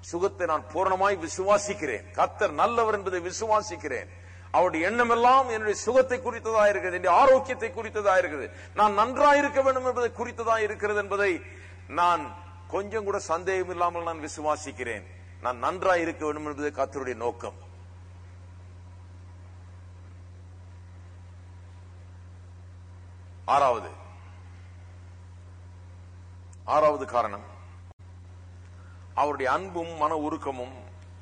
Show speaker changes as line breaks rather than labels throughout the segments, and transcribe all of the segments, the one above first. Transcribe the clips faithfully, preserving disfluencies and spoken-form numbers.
சுகத்தை நான் பூரணமாய் விசுவாசிக்கிறேன். கர்த்தர் நல்லவர் என்பதை விசுவாசிக்கிறேன். அவருடைய எண்ணம் எல்லாம் என்னுடைய சுகத்தை குறித்ததா இருக்கிறது, என்னுடைய ஆரோக்கியத்தை குறித்ததா இருக்கிறது, நான் நன்றாக இருக்க வேண்டும் என்பதை குறித்ததா இருக்கிறது என்பதை நான் கொஞ்சம் கூட சந்தேகம் இல்லாமல் நான் விசுவாசிக்கிறேன். நான் நன்றாக இருக்க வேண்டும் என்பது கர்த்தருடைய நோக்கம். ஆறாவது ஆறாவது காரணம், அவருடைய அன்பும் மன உருக்கமும்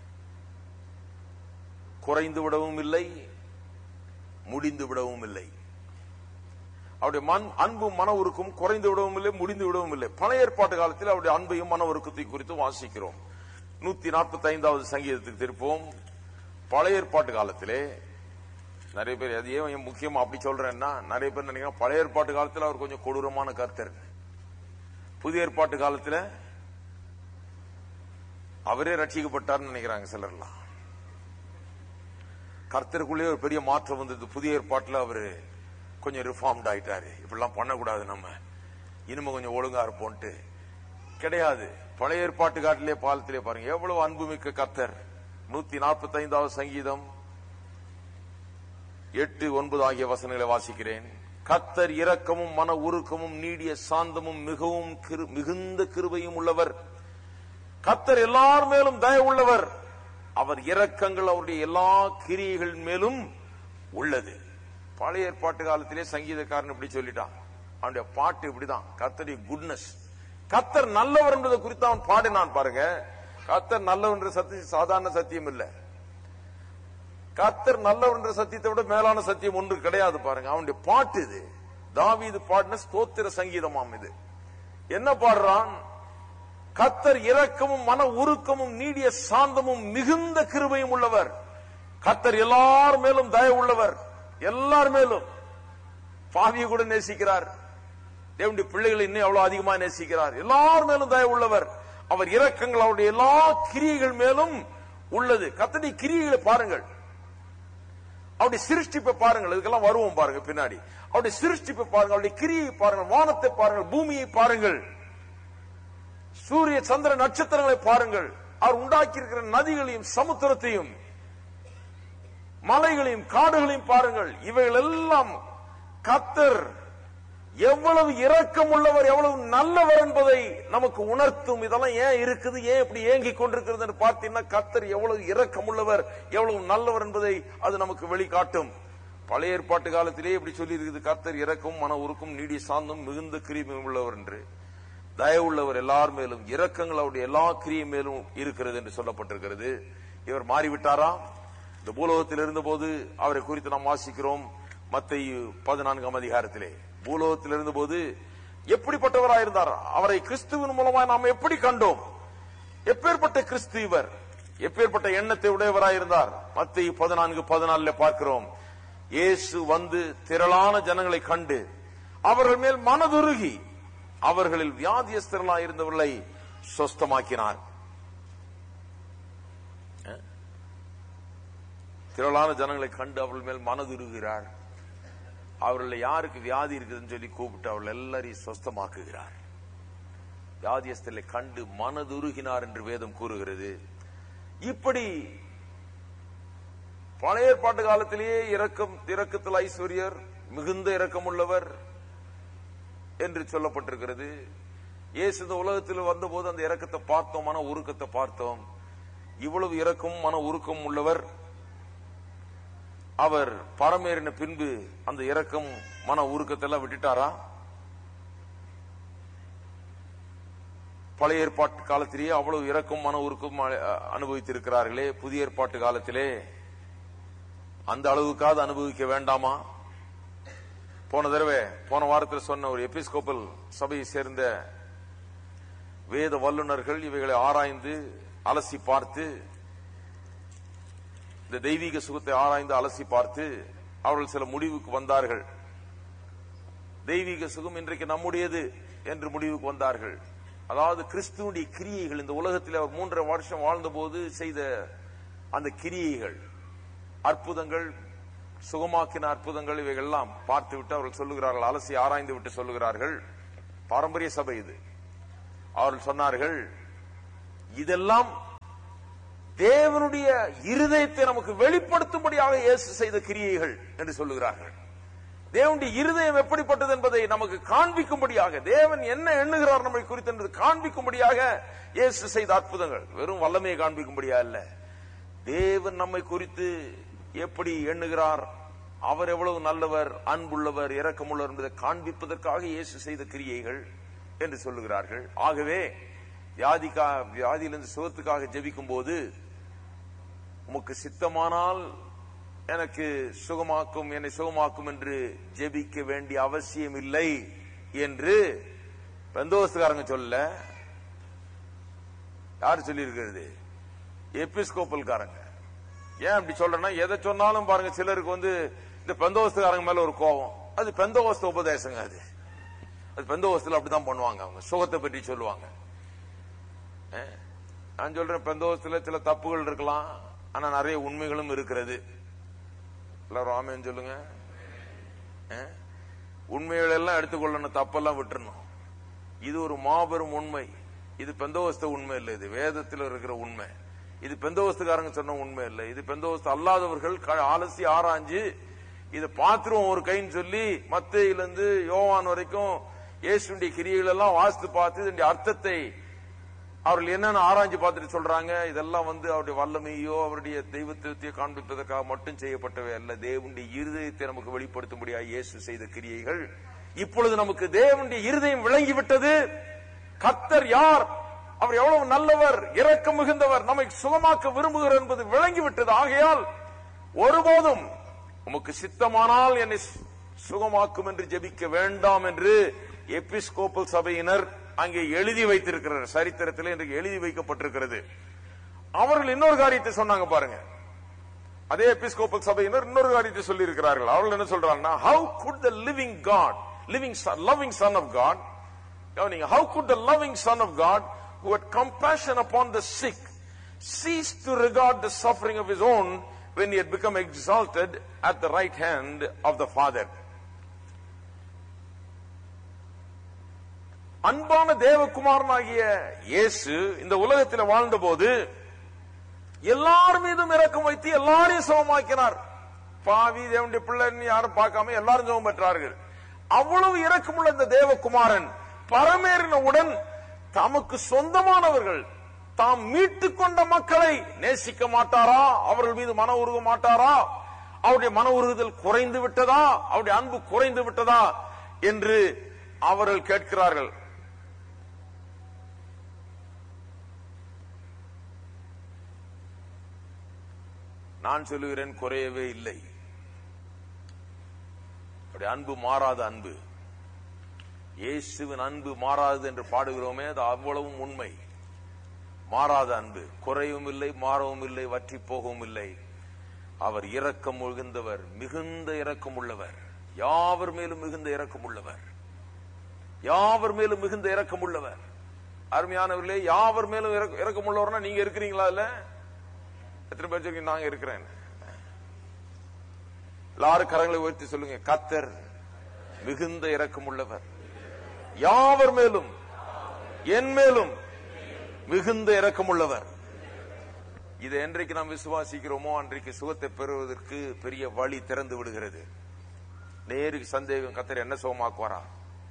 குறைந்து விடவும் இல்லை, முடிந்து விடவும் இல்லை. அவருடைய மண் அன்பும் மன உருக்கும் குறைந்து விடவும் இல்லை, முடிந்து விடவும் இல்லை. பழைய ஏற்பாட்டு காலத்தில் அவருடைய அன்பையும் மன உருக்கத்தை குறித்து வாசிக்கிறோம். நூத்தி நாற்பத்தி ஐந்தாவது சங்கீதத்துக்கு திருப்போம். பழைய ஏற்பாட்டு காலத்திலே நிறைய பேர் அது ஏன் முக்கியமா அப்படி சொல்றேன்னா, நிறைய பேர் நினைக்கிறேன் பழைய ஏற்பாட்டு காலத்தில் அவர் கொஞ்சம் கொடூரமான கர்த்தர், புதிய ஏற்பாட்டு காலத்தில் அவரே ரட்சிக்கப்பட்டார்னு நினைக்கிறாங்க சிலர்லாம். கர்த்தருக்குள்ளே ஒரு பெரிய மாற்றம் வந்தது. புதிய ஏற்பாட்டில் அவரு கொஞ்சம் ரிஃபார்ம்ட் ஆயிட்டாரு. இப்படிலாம் பண்ணக்கூடாது, நம்ம இனிமே கொஞ்சம் ஒழுங்கா இருப்போம்ட்டு கிடையாது. பழைய ஏற்பாட்டு காட்டிலே பாலத்திலே பாருங்க எவ்வளவு அன்புமிக்க கர்த்தர். நூத்தி நாற்பத்தி ஐந்தாவது சங்கீதம் எட்டு ஒன்பது ஆகிய வசனங்களை வாசிக்கிறேன். கர்த்தர் இரக்கமும் மன உருக்கமும் நீடிய சாந்தமும் மிகவும் மிகுந்த கிருபையும் உள்ளவர். கர்த்தர் எல்லார் மேலும் தயவு உள்ளவர். அவர் இரக்கங்கள் அவருடைய எல்லா கிரியைகள் மேலும் உள்ளது. பழைய ஏற்பாட்டு காலத்திலே சங்கீதக்காரன் இப்படி சொல்லிட்டான். அவனுடைய பாட்டு இப்படிதான், கர்த்தருடைய குட்னஸ். கர்த்தர் நல்லவர் என்பதை குறித்து அவன் பாடினான். பாருங்க, கர்த்தர் நல்லவர் என்ற சத்தியம் சாதாரண சத்தியம் இல்ல. கர்த்தர் நல்லவர் என்ற சத்தியத்தை விட மேலான சத்தியம் ஒன்று கிடையாது. பாருங்க, அவனுடைய பாட்டு இது. தாவீது பாடின ஸ்தோத்திர சங்கீதமாம் இது. என்ன பாடுறான்? கர்த்தர் இரக்கமும் மன உருக்கமும் நீடிய சாந்தமும் மிகுந்த கிருபையும் உள்ளவர். கர்த்தர் எல்லார் மேலும் தயவு உள்ளவர். எல்லார் மேலும். பாவியை கூட நேசிக்கிறார். தேவனுடைய பிள்ளைகளை இன்னும் எவ்வளவு அதிகமா நேசிக்கிறார். எல்லார் மேலும் தயவு உள்ளவர். அவர் இரக்கங்கள் அவருடைய எல்லா கிரியைகள் மேலும் உள்ளது. கர்த்தருடைய கிரியைகளை பாருங்கள், அவருடைய சிருஷ்டிப்பை பாருங்கள். இதுக்கெல்லாம் வருவோம் பாருங்க பின்னாடி. அவருடைய சிருஷ்டிப்பை பாருங்கள், அவருடைய கிரியை பாருங்கள், வானத்தை பாருங்கள், பூமியை பாருங்கள், சூரிய சந்திர நட்சத்திரங்களை பாருங்கள். அவர் உண்டாக்கி இருக்கிற நதிகளையும் சமுத்திரத்தையும் மலைகளையும் காடுகளையும் பாருங்கள். இவைகள் எல்லாம் கர்த்தர் எவ்வளவு இரக்கம் உள்ளவர், எவ்வளவு நல்லவர் என்பதை நமக்கு உணர்த்தும். இதெல்லாம் ஏன் இருக்குது, ஏன் இப்படி ஏங்கிக் கொண்டிருக்கிறது என்று பார்த்தீங்கன்னா, கர்த்தர் எவ்வளவு இரக்கம் உள்ளவர், எவ்வளவு நல்லவர் என்பதை அது நமக்கு வெளிக்காட்டும். பழைய ஏற்பாட்டு காலத்திலே இப்படி சொல்லி இருக்குது, கர்த்தர் இரக்கம் மன உருக்கும் நீடிய சாந்தம் மிகுந்த கிரியை உள்ளவர் என்று. தயவுள்ளவர் எல்லார் மேலும், இரக்கங்கள் அவருடைய எல்லா கிரியை மேலும் இருக்கிறது என்று சொல்லப்பட்டிருக்கிறது. இவர் மாறிவிட்டாரா? இந்த பூலோகத்தில் இருந்த போது அவரை குறித்து நாம் வாசிக்கிறோம். மத்தேயு பதினான்காம் அதிகாரத்திலே பூலோகத்தில் இருந்த போது எப்படிப்பட்டவராயிருந்தார், அவரை கிறிஸ்துவின் மூலமாக நாம் எப்படி கண்டோம், எப்பேற்பட்ட கிறிஸ்து இவர், எப்பேற்பட்ட எண்ணத்தை உடையவராயிருந்தார். மத்தேயு பதினான்கு பதினாலுல பார்க்கிறோம். இயேசு வந்து திரளான ஜனங்களை கண்டு அவர்கள் மேல் மனதுருகி அவர்களில் வியாதியஸ்தர்களாக இருந்தவர்களை சொஸ்தமாக்கினார். திரளான ஜனங்களை கண்டு அவர்கள் மேல் மனதுருகிறார். அவர்கள் யாருக்கு வியாதி இருக்குதுன்னு சொல்லி கூப்பிட்டு அவர்கள் எல்லாரையும் சொஸ்தமாக்குகிறார். வியாதியஸ்தர்களை கண்டு மனதுருகினார் என்று வேதம் கூறுகிறது. இப்படி பழைய ஏற்பாட்டு காலத்திலேயே இரக்கம் இரக்கத்தில் ஐஸ்வர்யர், மிகுந்த இரக்கம் உள்ளவர் என்று சொல்லப்பட்டிருக்கிறது. இயேசு இந்த உலகத்தில் வந்தபோது அந்த இரக்கத்தை பார்த்தோம், மன உருக்கத்தை பார்த்தோம். இவ்வளவு இரக்கம் மன உருக்கம் உள்ளவர். அவர் பரமேறின பின்பு அந்த இரக்கம் மன உருக்கத்தை எல்லாம் விட்டுட்டாரா? பழைய ஏற்பாட்டு காலத்திலேயே அவ்வளவு இரக்கம் மன உருக்கம் அனுபவித்திருக்கிறார்களே, புதிய ஏற்பாட்டு காலத்திலே அந்த அளவுக்காவது அனுபவிக்க வேண்டாமா? போன தடவை போன வாரத்தில் சொன்ன ஒரு எபிஸ்கோப்பல் சபையை சேர்ந்த வேத வல்லுநர்கள் இவைகளை ஆராய்ந்து அலசி பார்த்து, இந்த தெய்வீக சுகத்தை ஆராய்ந்து அலசி பார்த்து அவர்கள் சில முடிவுக்கு வந்தார்கள். தெய்வீக சுகம் இன்றைக்கு நம்முடையது என்று முடிவுக்கு வந்தார்கள். அதாவது கிறிஸ்துவுடைய கிரியைகள், இந்த உலகத்தில் அவர் மூன்றரை வருஷம் வாழ்ந்த போது செய்த அந்த கிரியைகள், அற்புதங்கள், சுகமாக்கின அற்புதங்கள், இவைகள் எல்லாம் பார்த்து விட்டு அவர்கள் சொல்லுகிறார்கள், அலசி ஆராய்ந்து விட்டு சொல்லுகிறார்கள். பாரம்பரிய சபை இது. அவர்கள் சொன்னார்கள், இதெல்லாம் தேவனுடைய இருதயத்தை நமக்கு வெளிப்படுத்தும்படியாக இயேசு செய்த கிரியைகள் என்று சொல்லுகிறார்கள். தேவனுடைய இருதயம் எப்படிப்பட்டது என்பதை நமக்கு காண்பிக்கும்படியாக, தேவன் என்ன எண்ணுகிறார் நம்மை குறித்து என்பது காண்பிக்கும்படியாக இயேசு செய்த அற்புதங்கள். வெறும் வல்லமையை காண்பிக்கும்படியா இல்ல, தேவன் நம்மை குறித்து எப்படி எண்ணுகிறார், அவர் எவ்வளவு நல்லவர், அன்புள்ளவர், இரக்கமுள்ளவர் என்பதை காண்பிப்பதற்காக இயேசு செய்த கிரியைகள் என்று சொல்லுகிறார்கள். ஆகவே வியாதிக்கா வியாதியிலிருந்து சுகத்துக்காக ஜெபிக்கும் போது, உமக்கு சித்தமானால் எனக்கு சுகமாக்கும், என்னை சுகமாக்கும் என்று ஜெபிக்க வேண்டிய அவசியம் இல்லை என்று பெந்தோஸ்துக்காரங்க சொல்ல. யாரு சொல்லி இருக்கிறது? எபிஸ்கோப்பல்காரங்க. ஏன் அப்படி சொல்றேன்னா, எதை சொன்னாலும் பாருங்க, சிலருக்கு வந்து இந்த பெந்தோஸ்துக்காரங்க மேல ஒரு கோபம். அது பெந்தோஸ்து உபதேசங்க. அது அது பெந்தோஸ்துல அப்படிதான் பண்ணுவாங்க. அவங்க சுகத்தை பற்றி சொல்லுவாங்க. நான் சொல்றேன், பெந்தோஸ்துல சில தப்புகள் இருக்கலாம், ஆனா நிறைய உண்மைகளும் இருக்கிறது. எல்லாரும் ஆமென் சொல்லுங்க. உண்மைகள் எல்லாம் எடுத்துக்கொள்ளணும், தப்பெல்லாம் விட்டுறணும். இது ஒரு மாபெரும் உண்மை. இது பெந்தோஸ்து உண்மை இல்லை, இது வேதத்தில் இருக்கிற உண்மை. இது பெந்தோஸ்துக்காரங்க சொன்ன உண்மை இல்லை. இது பெந்தோஸ்து அல்லாதவர்கள் ஆலசி ஆராய்ஞ்சு இதை பாத்துருவோம் ஒரு கைன்னு சொல்லி மத்தேயிலிருந்து யோவான் வரைக்கும் இயேசுடைய கிரியைகள் எல்லாம் வாசித்து பார்த்து இதனுடைய அர்த்தத்தை அவர்கள் என்னன்னு ஆராய்ச்சி பார்த்துட்டு சொல்றாங்க. இதெல்லாம் வந்து அவருடைய வல்லமையோ அவருடைய தெய்வத்தையோ காண்பிப்பதற்காக மட்டும் செய்யப்பட்டவை அல்ல, தேவனுடைய இருதயத்தை நமக்கு வெளிப்படுத்தும்படியாக இயேசு செய்த கிரியைகள். இப்பொழுது நமக்கு தேவனுடைய இருதயம் விளங்கிவிட்டது. கர்த்தர் யார், அவர் எவ்வளவு நல்லவர், இரக்கம் மிகுந்தவர், நம்மை சுகமாக்க விரும்புகிறார் என்பது விளங்கிவிட்டது. ஆகையால் ஒருபோதும் உமக்கு சித்தமானால் என்னை சுகமாக்கும் என்று ஜெபிக்க வேண்டாம் என்று எபிஸ்கோப்பல் சபையினர் அங்கே எழுதி வைத்திருக்கிறார். சரித்திரத்தில் இன்றைக்கு எழுதி வைக்கப்பட்டிருக்கிறது. அவர்கள் இன்னொரு காரியத்தை சொன்னாங்க பாருங்க. அதே எபிஸ்கோப்பல் சபையினர் இன்னொரு காரியத்தை சொல்லி இருக்கிறார்கள். அவர்கள் என்ன சொல்றாங்கன்னா, how could the living God, living son, loving son of God, how could the loving son of God who had compassion upon the sick cease to regard the suffering of his own when he had become exalted at the right hand of the Father? அன்பான தேவகுமாரனாகிய இயேசு இந்த உலகத்தில் வாழ்ந்த போது எல்லார் மீதும் இரக்கம் வைத்து எல்லாரையும் சுகமாக்கினார். பாவி தேவனுடைய பிள்ளைன்னு யாரும் பார்க்காம எல்லாரும் சுகம் பெற்றார்கள். அவ்வளவு இரக்கமுள்ள இந்த தேவகுமாரன் பரமேறினவுடன் தமக்கு சொந்தமானவர்கள், தாம் மீட்டுக் கொண்ட மக்களை நேசிக்க மாட்டாரா? அவர்கள் மீது மன உருக மாட்டாரா? அவருடைய மன உருகுதல் குறைந்து விட்டதா? அவருடைய அன்பு குறைந்து விட்டதா என்று அவர்கள் கேட்கிறார்கள். நான் சொல்லுகிறேன், குறையவே இல்லை. அவருடைய அன்பு மாறாத அன்பு. இயேசுவின் அன்பு மாறாது என்று பாடுகிறோமே, அது அவ்வளவும் உண்மை. மாறாத அன்பு, குறையும் இல்லை, மாறவும் இல்லை, வற்றி போகவும் இல்லை. அவர் இரக்கம் மிகுந்தவர், மிகுந்த இரக்கம் உள்ளவர், யாவர் மேலும் மிகுந்த இரக்கம் உள்ளவர், யாவர் மேலும் மிகுந்த இரக்கம் உள்ளவர். அருமையானவர்களே, யாவர் மேலும் இரக்கம் உள்ளவர்னா நீங்க இருக்கிறீங்களா? இல்ல எத்தனை பேர் சொல்றீங்க நாங்க இருக்கிறேன்? எல்லாரும் கரங்களை உயர்த்தி சொல்லுங்க, கர்த்தர் மிகுந்த இரக்கம் உள்ளவர், யாவர் மேலும் என் மேலும் மிகுந்த இரக்கம் உள்ளவர். இதை என்றைக்கு நாம் விசுவாசிக்கிறோமோ அன்றைக்கு சுகத்தை பெறுவதற்கு பெரிய வழி திறந்து விடுகிறது. நேருக்கு சந்தேகம், கர்த்தர் என்ன சுகமாக்குவாரா?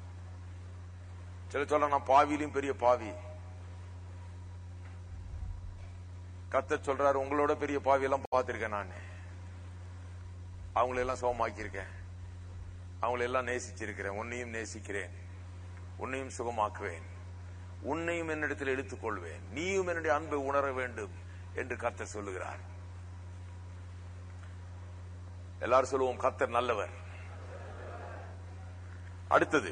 சில சொல்ல, நான் பாவியிலும் பெரிய பாவி. கர்த்தர் சொல்றாரு, உங்களோட பெரிய பாவி எல்லாம் பார்த்திருக்கேன், நான் அவங்களெல்லாம் சுகமாக்கியிருக்கேன், அவங்களெல்லாம் நேசிச்சிருக்கிறேன், உன்னையும் நேசிக்கிறேன், உன்னையும் சுகமாக்குவேன், உன்னையும் என்னிடத்தில் எடுத்துக் கொள்வேன், நீயும் என்னுடைய அன்பை உணர வேண்டும் என்று கர்த்தர் சொல்லுகிறார். எல்லாரும் சொல்லுவோம், கர்த்தர் நல்லவர். அடுத்தது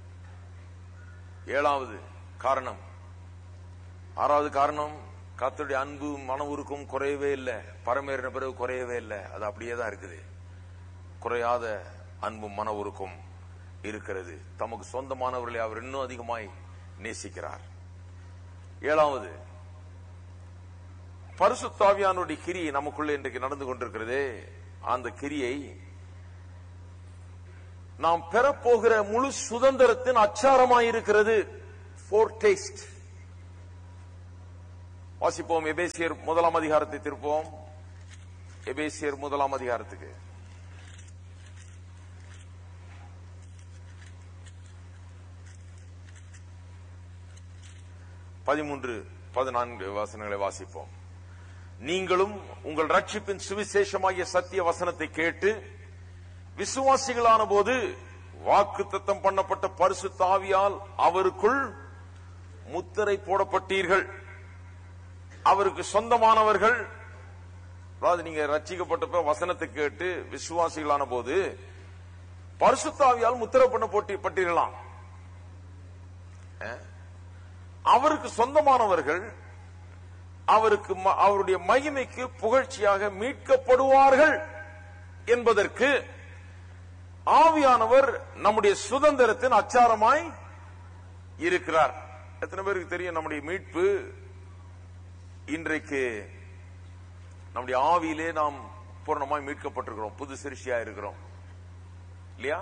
ஏழாவது காரணம், ஆறாவது காரணம், கர்த்தருடைய அன்பு மன உருக்கும் குறையவே இல்லை. பரமேறின பிறகு குறையவே இல்லை, அது அப்படியே தான் இருக்குது. குறையாத அன்பும் மன உருக்கும் இருக்கிறது. தமக்கு சொந்தமானவர்களை அவர் இன்னும் அதிகமாய் நேசிக்கிறார். ஏழாவது, பரிசுத்த ஆவியானவருடைய கிரியை நமக்குள்ளே இன்றைக்கு நடந்து கொண்டிருக்கிறதே, அந்த கிரியை நாம் பெறப்போகிற முழு சுதந்திரத்தின் அச்சாரமாயிருக்கிறது. ஃபோர் டேஸ்ட் வாசிப்போம். எபேசியர் முதலாம் அதிகாரத்தை திருப்போம். எபேசியர் முதலாம் அதிகாரத்துக்கு பதிமூன்று பதினான்கு வசனங்களை வாசிப்போம். நீங்களும் உங்கள் ரட்சிப்பின் சுவிசேஷமாகிய சத்திய வசனத்தை கேட்டு விசுவாசிகளான போது வாக்குத்தத்தம் பண்ணப்பட்ட பரிசுத்த ஆவியால் அவருக்குள் முத்திரை போடப்பட்டீர்கள். அவருக்கு சொந்தமானவர்கள். அதாவது நீங்க ரட்சிக்கப்பட்ட வசனத்தை கேட்டு விசுவாசிகளான போது பரிசுத்த ஆவியால் முத்திரை பண்ண போட்டீர்களாம். அவருக்கு சொந்தமானவர்கள் அவருக்கு அவருடைய மகிமைக்கு புகழ்ச்சியாக மீட்கப்படுவார்கள் என்பதற்கு ஆவியானவர் நம்முடைய சுதந்திரத்தின் அச்சாரமாய் இருக்கிறார். எத்தனை பேருக்கு தெரியும் நம்முடைய மீட்பு இன்றைக்கு நம்முடைய ஆவியிலே நாம் பூர்ணமாய் மீட்கப்பட்டிருக்கிறோம், புது சிருஷ்டியா இருக்கிறோம் இல்லையா?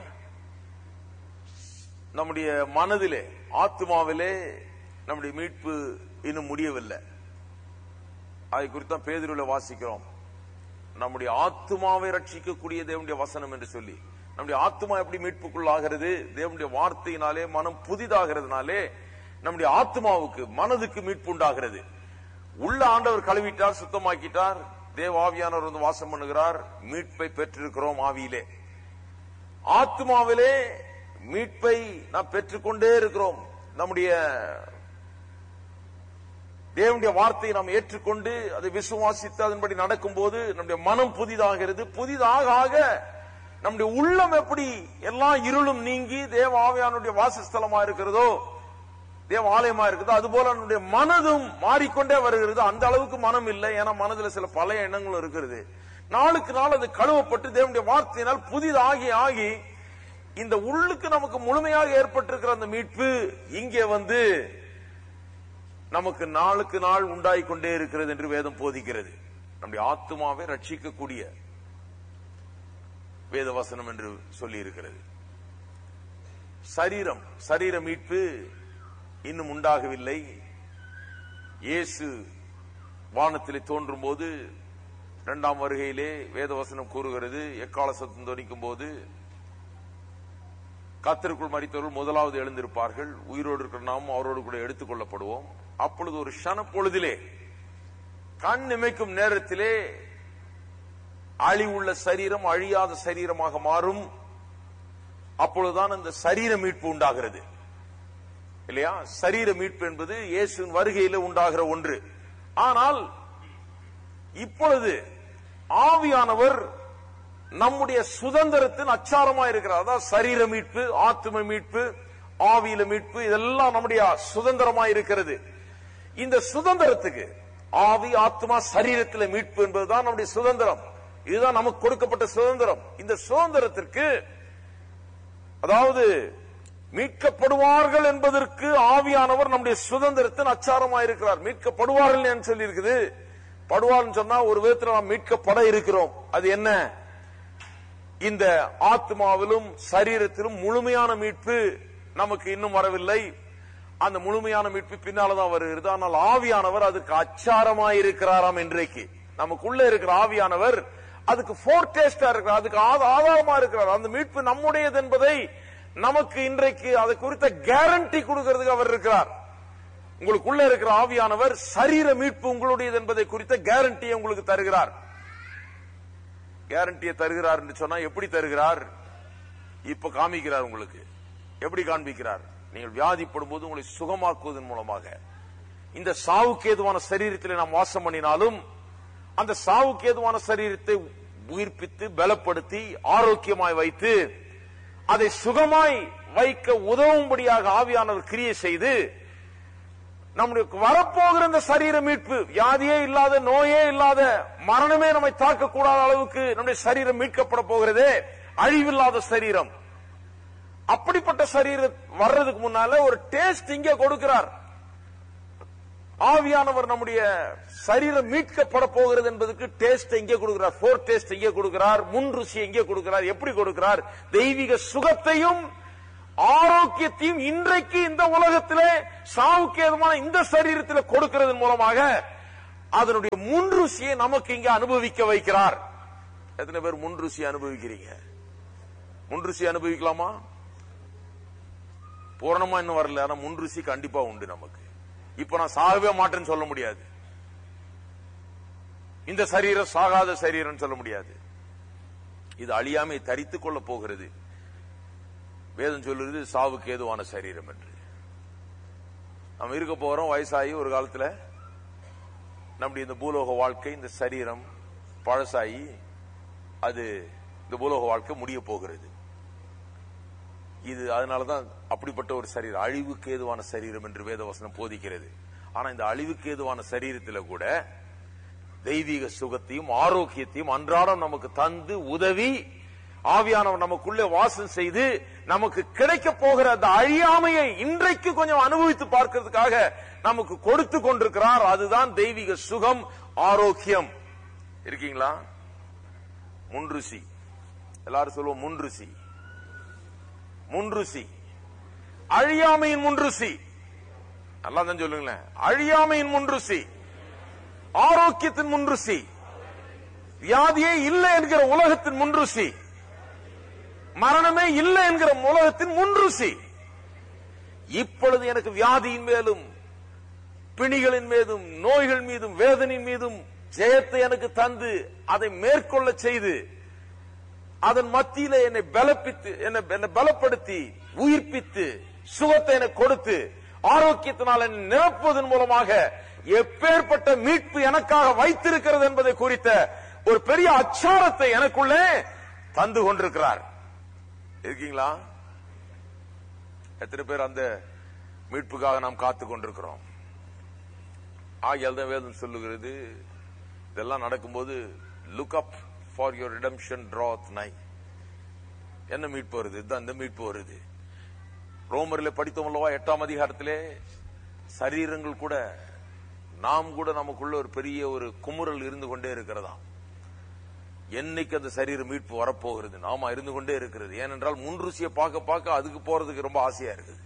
நம்முடைய மனதிலே ஆத்மாவிலே நம்முடைய மீட்பு இன்னும் முடியவில்லை. அதை குறித்தான் பேதுருவிலே வாசிக்கிறோம். நம்முடைய ஆத்மாவை ரட்சிக்கக்கூடிய தேவனுடைய வசனம் என்று சொல்லி, நம்முடைய ஆத்மா எப்படி மீட்புக்குள்ளாகிறது? தேவனுடைய வார்த்தையினாலே மனம் புதிதாகிறதுனாலே நம்முடைய ஆத்மாவுக்கு மனதுக்கு மீட்பு உண்டாகிறது. உள்ள ஆண்டவர் கழுவிட்டார், சுத்தமாக்கிட்டார், தேவ ஆவியானவர் வந்து வாசம் பண்ணுகிறார். மீட்பை பெற்றிருக்கிறோம் ஆவியிலே. ஆத்மாவிலே மீட்பை நாம் பெற்றுக்கொண்டே இருக்கிறோம். நம்முடைய தேவனுடைய வார்த்தையை நாம் ஏற்றுக்கொண்டு அதை விசுவாசித்து அதன்படி நடக்கும் போது நம்முடைய மனம் புதிதாகிறது. புதிதாக ஆக நம்முடைய உள்ளம் எப்படி எல்லா இருளும் நீங்கி தேவ ஆவியானுடைய வாசஸ்தலமா இருக்கிறதோ, தேவ ஆலயமா இருக்குதோ, அதுபோல நம்முடைய மனதும் மாறிக்கொண்டே வருகிறது. அந்த அளவுக்கு மனம் இல்லை, ஏன்னா மனதில் சில பழைய எண்ணங்களும் இருக்கிறது. நாளுக்கு நாள் அது கழுவப்பட்டு தேவனுடைய வார்த்தையினால் புதிதாகி ஆகி இந்த உள்ளுக்கு நமக்கு முழுமையாக ஏற்பட்டிருக்கிற அந்த மீட்பு இங்கே வந்து நமக்கு நாளுக்கு நாள் உண்டாய் கொண்டே இருக்கிறது என்று வேதம் போதிக்கிறது. நம்முடைய ஆத்மாவை ரட்சிக்கக்கூடிய வேத வசனம் என்று சொல்லி இருக்கிறது. சரீரம் சரீர மீட்பு இன்னும் உண்டாகவில்லை. இயேசு வானத்திலே தோன்றும் போது இரண்டாம் வருகையிலே வேத வசனம் கூறுகிறது, எக்கால சத்தம் தொனிக்கும் போது கர்த்தருக்குள் மரித்தவர்கள் முதலாவது எழுந்திருப்பார்கள், உயிரோடு இருக்கிற நாம் அவரோடு கூட எடுத்துக் கொள்ளப்படுவோம். அப்பொழுது ஒரு க்ஷண பொழுதிலே, கண் இமைக்கும் நேரத்திலே அழிவுள்ள சரீரம் அழியாத சரீரமாக மாறும். அப்பொழுதுதான் அந்த சரீர மீட்பு உண்டாகிறது இல்லையா? சரீர மீட்பு என்பது இயேசுவின் வருகையில உண்டாகிற ஒன்று. ஆனால் இப்பொழுது ஆவியானவர் நம்முடைய சுதந்திரத்தின் அச்சாரமா இருக்கிறார். அதாவது சரீர மீட்பு, ஆத்ம மீட்பு, ஆவியில மீட்பு, இதெல்லாம் நம்முடைய சுதந்திரமா இருக்கிறது. இந்த சுதந்திரத்துக்கு ஆவி, ஆத்மா, சரீரத்தில மீட்பு என்பதுதான் நம்முடைய சுதந்திரம். இதுதான் நமக்கு கொடுக்கப்பட்ட சுதந்திரம். இந்த சுதந்திரத்திற்கு, அதாவது மீட்கப்படுவார்கள் என்பதற்கு ஆவியானவர் நம்முடைய சுதந்திரத்தின் அச்சாரமா இருக்கிறார். மீட்கப்படுவார்கள் சொல்லி இருக்குது. படுவார்னு சொன்னா ஒரு விதத்தில் நாம் மீட்கப்பட இருக்கிறோம். அது என்ன? இந்த ஆத்மாவிலும் சரீரத்திலும் முழுமையான மீட்பு நமக்கு இன்னும் வரவில்லை. அந்த முழுமையான மீட்பு பின்னால்தான் வருகிறது. ஆனால் ஆவியானவர் அதுக்கு அச்சாரமாய் இருக்கிறாராம். இன்றைக்கு நமக்குள்ள இருக்கிற ஆவியானவர் அதுக்கு ஃபோர்டேஸ்டா இருக்கிறார், அதுக்கு ஆதாரமா இருக்கிறார். அந்த மீட்பு நம்முடையது என்பதை நமக்கு இன்றைக்கு அதை குறித்த கேரண்டி கொடுக்கிறதுக்கு அவர் இருக்கிறார். உங்களுக்குள்ள இருக்கிற ஆவியானவர் சரீர மீட்பு உங்களுடையது என்பதை குறித்த கேரண்டியை உங்களுக்கு தருகிறார். கேரண்டியை தருகிறார் என்று சொன்னா எப்படி தருகிறார்? இப்ப காமிக்கிறார். உங்களுக்கு எப்படி காண்பிக்கிறார்? நீங்கள் வியாதிப்படும் போது உங்களை சுகமாக்குவதன் மூலமாக. இந்த சாவுக்கு ஏதுவான சரீரத்தில் நாம் வாசம் பண்ணினாலும் அந்த சாவுக்கு ஏதுவான சரீரத்தை உயிர்ப்பித்து பலப்படுத்தி ஆரோக்கியமாய் வைத்து அதை சுகமாய் வைக்க உதவும்படியாக ஆவியானவர் கிரியை செய்து நம்முடைய வரப்போகிற இந்த சரீர மீட்பு, வியாதியே இல்லாத, நோயே இல்லாத, மரணமே நம்மை தாக்கக்கூடாத அளவுக்கு நம்முடைய சரீரம் மீட்கப்பட போகிறதே, அழிவில்லாத சரீரம். அப்படிப்பட்ட சரீரம் வர்றதுக்கு முன்னால ஒரு டேஸ்ட் இங்கே கொடுக்கிறார். ஆவியானவர் நம்முடைய சரீரம் மீட்கப்பட போகிறது என்பதற்கு டேஸ்ட் எங்கே கொடுக்கிறார்? ஃபோர் டேஸ்ட் எங்கே கொடுக்கிறார்? முன் ருசி எங்கே கொடுக்கிறார்? எப்படி கொடுக்கிறார்? தெய்வீக சுகத்தையும் இன்றைக்கு இந்த உலகத்திலே சாவுக்கேதுமான இந்த சரீரத்தில் கொடுக்கிறதன் மூலமாக அதனுடைய முன் ருசியை நமக்கு இங்க அனுபவிக்க வைக்கிறார். எத்தனை பேர் முன் ருசியை அனுபவிக்கிறீங்க? முன் ருசி அனுபவிக்கலாமா? பூரணமா இன்னும் வரல, ஆனா முன் ருசி கண்டிப்பா உண்டு நமக்கு. இப்ப நான் சாகவே மாட்டேன்னு சொல்ல முடியாது, இந்த சரீரம் சாகாத சரீரம் சொல்ல முடியாது. இது அழியாமை தரித்துக் கொள்ள போகிறது. வேதம் சொல்லுறது சாவுக்கு ஏதுவான சரீரம் என்று. நம்ம இருக்க போறோம், வயசாகி ஒரு காலத்துல நம்முடைய இந்த பூலோக வாழ்க்கை, இந்த சரீரம் பழசாகி அது இந்த பூலோக வாழ்க்கை முடிய போகிறது. இது அதனாலதான் அப்படிப்பட்ட ஒரு சரீரம் அழிவுக்கு ஏதுவான சரீரம் என்று வேதவசனம் போதிக்கிறது. ஆனா இந்த அழிவுக்கு ஏதுவான சரீரத்தில் கூட தெய்வீக சுகத்தையும் ஆரோக்கியத்தையும் அன்றாடம் நமக்கு தந்து உதவி, ஆவியானவர் நமக்குள்ளே வாசம் செய்து நமக்கு கிடைக்க போகிற அந்த அழியாமையை இன்றைக்கு கொஞ்சம் அனுபவித்து பார்க்கிறதுக்காக நமக்கு கொடுத்து கொண்டிருக்கிறார். அதுதான் தெய்வீக சுகம், ஆரோக்கியம். இருக்கீங்களா? முன்ருசி. எல்லாரும் சொல்லுவோம் முன்ருசி. முன்ருசி, அழியாமையின் முன்ருசி. நல்லா தான் சொல்லுங்களேன். அழியாமையின் முன்ருசி, ஆரோக்கியத்தின் முன்ருசி, வியாதியே இல்லை என்கிற உலகத்தின் முன்ருசி, மரணமே இல்லை என்கிற உலகத்தின் முன்ருசி. இப்பொழுது எனக்கு வியாதியின் மேலும் பிணிகளின் மீதும் நோய்கள் மீதும் வேதனையின் மீதும் ஜெயத்தை எனக்கு தந்து அதை மேற்கொள்ள செய்து அதன் மத்தியில என்னை பலப்பித்து என்னை பலப்படுத்தி உயிர்ப்பித்து சுகத்தை எனக்கு கொடுத்து ஆரோக்கியத்தினால் என்னை நிரப்புவதன் மூலமாக எப்பேற்பட்ட மீட்பு எனக்காக வைத்திருக்கிறது என்பதை குறித்த ஒரு பெரிய அச்சாரத்தை எனக்குள்ளே தந்து கொண்டிருக்கிறார். இருக்கீங்களா? எத்தனை பேர் அந்த மீட்புக்காக நாம் காத்துக் கொண்டிருக்கிறோம்? ஆகியால் தான் வேதம் சொல்லுகிறது, இதெல்லாம் நடக்கும்போது look up for your redemption draweth nigh. என்ன மீட்பு வருது? இதுதான் இந்த மீட்பு வருது. ரோமரில் படித்தோம் அல்லவா, எட்டாம் அதிகாரத்திலே சரீரங்கள் கூட, நாம் கூட நமக்குள்ள ஒரு பெரிய ஒரு குமுறல் இருந்து கொண்டே இருக்கிறதா. என்னைக்கு அந்த சரீர மீட்பு வரப்போகிறது? நாம இருந்து கொண்டே இருக்கிறது. ஏனென்றால் முன்ருசியை பார்க்க பார்க்க அதுக்கு போறதுக்கு ரொம்ப ஆசையா இருக்குது.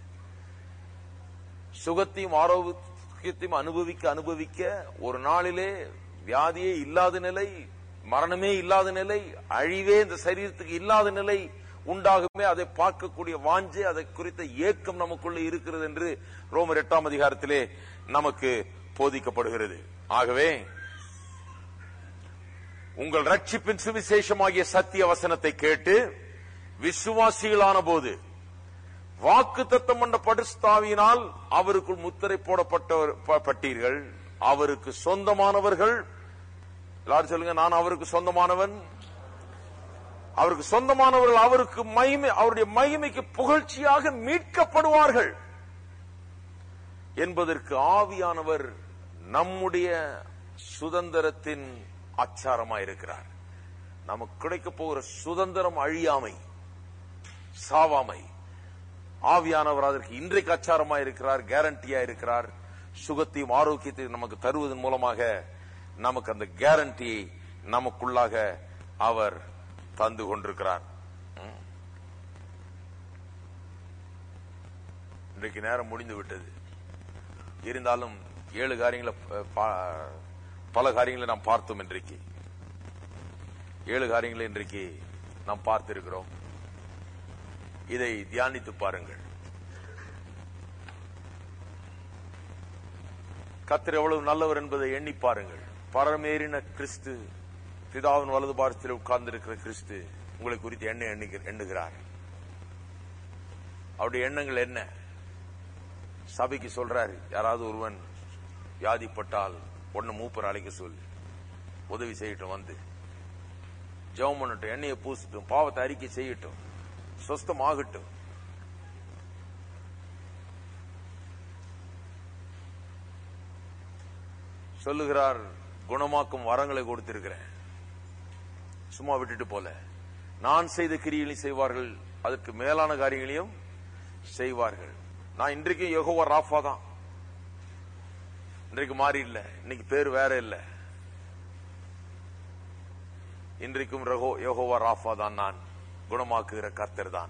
சுகத்தையும் ஆரோக்கியத்தையும் அனுபவிக்க அனுபவிக்க ஒரு நாளிலே வியாதியே இல்லாத நிலை, மரணமே இல்லாத நிலை, அழிவே இந்த சரீரத்துக்கு இல்லாத நிலை உண்டாகுமே. அதை பார்க்கக்கூடிய வாஞ்சை, அதை குறித்த ஏக்கம் நமக்குள்ள இருக்கிறது என்று ரோமர் எட்டாம் அதிகாரத்திலே நமக்கு போதிக்கப்படுகிறது. ஆகவே உங்கள் ரட்சிப்பின் சுவிசேஷமாகிய சத்திய வசனத்தை கேட்டு விசுவாசிகளான போது வாக்கு தத்தம் பண்ண பரிசுத்தாவியினால் அவருக்குள் முத்திரை போடப்பட்டீர்கள். அவருக்கு சொந்தமானவர்கள். எல்லாரும் சொல்லுங்க, நான் அவருக்கு சொந்தமானவன். அவருக்கு சொந்தமானவர்கள் அவருக்கு மகிமை, அவருடைய மகிமைக்கு புகழ்ச்சியாக மீட்கப்படுவார்கள் என்பதற்கு ஆவியானவர் நம்முடைய சுதந்திரத்தின் அச்சாரமாயிருக்கிறார். நமக்கு கிடைக்க போகிற சுதந்திரம் அழியாமை, சாவாமை. ஆவியானவர் அதற்கு இன்றைக்கு அச்சாரமாயிருக்கிறார், கேரண்டியா இருக்கிறார். சுகத்தையும் ஆரோக்கியத்தையும் நமக்கு தருவதன் மூலமாக நமக்கு அந்த கேரண்டியை நமக்குள்ளாக அவர் தந்து கொண்டிருக்கிறார். இன்றைக்கு நேரம் முடிந்து விட்டது. இருந்தாலும் ஏழு காரியங்களை, பல காரியங்களை நாம் பார்த்தோம். இன்றைக்கு ஏழு காரியங்களை இன்றைக்கு நாம் பார்த்திருக்கிறோம். இதை தியானித்து பாருங்கள். கர்த்தர் எவ்வளவு நல்லவர் என்பதை எண்ணி பாருங்கள். பரமேறின கிறிஸ்து, பிதாவின் வலது பாரத்தில் உட்கார்ந்திருக்கிற கிறிஸ்து உங்களை குறித்து என்ன எண்ணுகிறார்? அவருடைய எண்ணங்கள் என்ன? சபைக்கு சொல்றாரு, யாராவது ஒருவன் வியாதிப்பட்டால் ஒன்னு மூப்பர் அழைக்க சொல்லி உதவி செய்யட்டும், வந்து ஜெபம் பண்ணட்டும், எண்ணெயை பூசட்டும், பாவத்தை அறிக்கை செய்யட்டும், சொஸ்தமாகட்டும். சொல்லுகிறார், குணமாக்கும் வரங்களை கொடுத்திருக்கிறேன், சும்மா விட்டுட்டு போல. நான் செய்த கிரியைகளையும் செய்வார்கள், அதற்கு மேலான காரியங்களையும் செய்வார்கள். நான் இன்றைக்கும் யெகோவா ராஃபா தான். இன்றைக்கு மாறி இல்ல, இன்னைக்கு பேர் வேற இல்ல. இன்றைக்கும் யெகோவா ராஃபா தான். நான் குணமாக்குகிற கர்த்தர் தான்.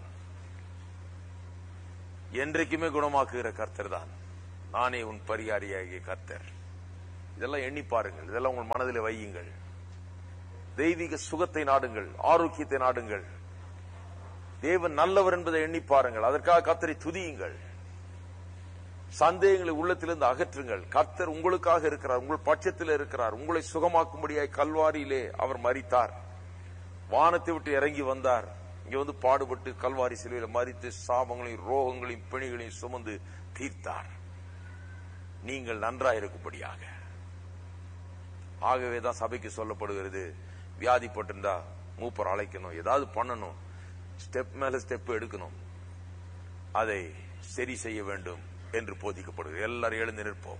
என்றைக்குமே குணமாக்குகிற கர்த்தர் தான். நானே உன் பரிகாரியாகிய கர்த்தர். இதெல்லாம் எண்ணி பாருங்கள், இதெல்லாம் உங்கள் மனதில் வையுங்கள். தெய்வீக சுகத்தை நாடுங்கள், ஆரோக்கியத்தை நாடுங்கள். தேவன் நல்லவர் என்பதை எண்ணி பாருங்கள். அதற்காக கர்த்தரை துதியுங்கள். சந்தேகங்களை உள்ளத்திலிருந்து அகற்றுங்கள். கர்த்தர் உங்களுக்காக இருக்கிறார், உங்கள் பட்சத்தில் இருக்கிறார். உங்களை சுகமாக்கும்படியாய் கல்வாரியிலே அவர் மரித்தார், வானத்தை விட்டு இறங்கி வந்தார். இங்க வந்து பாடுபட்டு கல்வாரி சிலுவையில் மரித்து சாபங்களையும் ரோகங்களையும் பிணிகளையும் சுமந்து தீர்த்தார், நீங்கள் நன்றாயிருக்கும்படியாக. ஆகவேதான் சபைக்கு சொல்லப்படுகிறது, வியாதிப்பட்டிருந்தா மூப்பர் அழைக்கணும், ஏதாவது பண்ணணும், ஸ்டெப் மேல ஸ்டெப் எடுக்கணும், அதை சரி செய்ய வேண்டும் என்று போதிக்கப்படுகிறது. எல்லாரும் எழுந்து நிற்போம்.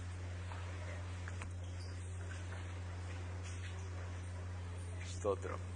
ஸ்தோத்திரம்.